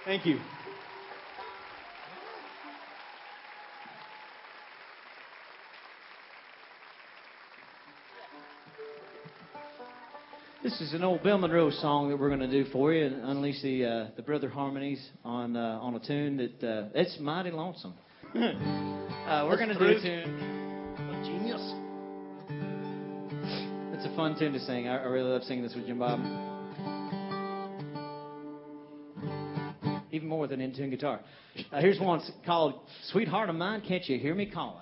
Thank you. This is an old Bill Monroe song that we're going to do for you and unleash the brother harmonies on a tune that it's mighty lonesome. We're going to do a tune. A genius. It's a fun tune to sing. I really love singing this with Jim Bob. Even more with an in-tune guitar. Here's one called "Sweetheart of Mine, Can't You Hear Me Calling?"